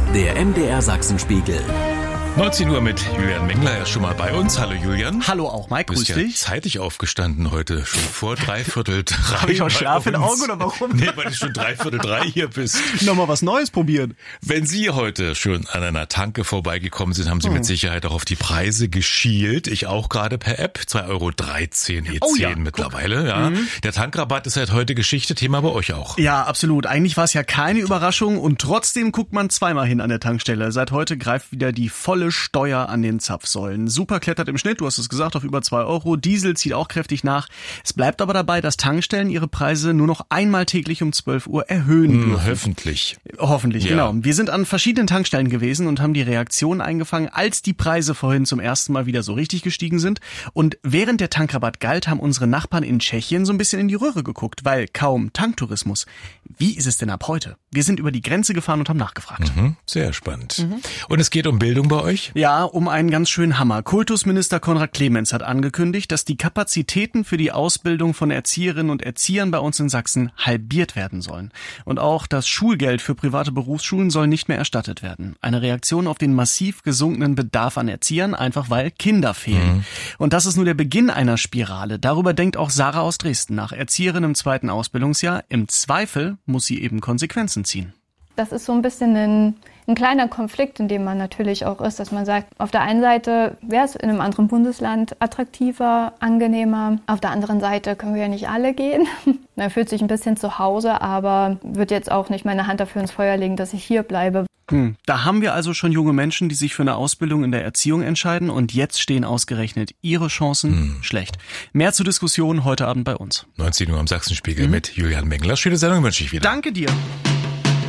Der MDR Sachsenspiegel. 19 Uhr mit Julian Mengler, ja schon mal bei uns. Hallo Julian. Hallo auch Mike, grüß dich. Du bist ja zeitig aufgestanden heute, schon vor 3:45. Habe ich auch Schlaf in den Augen oder warum? Nee, weil du schon 3:45 hier bist. Nochmal was Neues probieren. Wenn Sie heute schon an einer Tanke vorbeigekommen sind, haben Sie mit Sicherheit auch auf die Preise geschielt. Ich auch gerade per App. 2,13 € E10 mittlerweile. Ja. Der Tankrabatt ist seit heute Geschichte, Thema bei euch auch. Ja, absolut. Eigentlich war es ja keine Überraschung und trotzdem guckt man zweimal hin an der Tankstelle. Seit heute greift wieder die volle Steuer an den Zapfsäulen. Super klettert im Schnitt, du hast es gesagt, auf über 2 €. Diesel zieht auch kräftig nach. Es bleibt aber dabei, dass Tankstellen ihre Preise nur noch einmal täglich um 12 Uhr erhöhen dürfen. Hoffentlich, ja. Genau. Wir sind an verschiedenen Tankstellen gewesen und haben die Reaktion eingefangen, als die Preise vorhin zum ersten Mal wieder so richtig gestiegen sind. Und während der Tankrabatt galt, haben unsere Nachbarn in Tschechien so ein bisschen in die Röhre geguckt, weil kaum Tanktourismus. Wie ist es denn ab heute? Wir sind über die Grenze gefahren und haben nachgefragt. Sehr spannend. Und es geht um Bildung bei euch? Ja, um einen ganz schönen Hammer. Kultusminister Konrad Clemens hat angekündigt, dass die Kapazitäten für die Ausbildung von Erzieherinnen und Erziehern bei uns in Sachsen halbiert werden sollen. Und auch das Schulgeld für private Berufsschulen soll nicht mehr erstattet werden. Eine Reaktion auf den massiv gesunkenen Bedarf an Erziehern, einfach weil Kinder fehlen. Und das ist nur der Beginn einer Spirale. Darüber denkt auch Sarah aus Dresden nach. Erzieherin im 2. Ausbildungsjahr. Im Zweifel muss sie eben Konsequenzen ziehen. Das ist so ein bisschen ein kleiner Konflikt, in dem man natürlich auch ist, dass man sagt, auf der einen Seite wäre es in einem anderen Bundesland attraktiver, angenehmer. Auf der anderen Seite können wir ja nicht alle gehen. Man fühlt sich ein bisschen zu Hause, aber wird jetzt auch nicht meine Hand dafür ins Feuer legen, dass ich hier bleibe. Da haben wir also schon junge Menschen, die sich für eine Ausbildung in der Erziehung entscheiden und jetzt stehen ausgerechnet ihre Chancen schlecht. Mehr zur Diskussion heute Abend bei uns. 19 Uhr am Sachsenspiegel mit Julian Mengler. Schöne Sendung wünsche ich wieder. Danke dir.